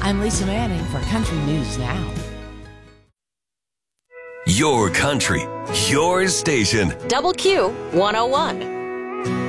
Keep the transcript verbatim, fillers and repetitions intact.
I'm Lisa Manning for Country News Now. Your country, your station. Double Q one oh one.